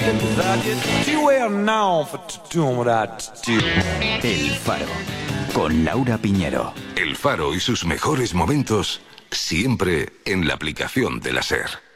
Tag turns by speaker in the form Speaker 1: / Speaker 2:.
Speaker 1: El Faro, con Laura Piñero.
Speaker 2: El Faro y sus mejores momentos, siempre en la aplicación de la SER.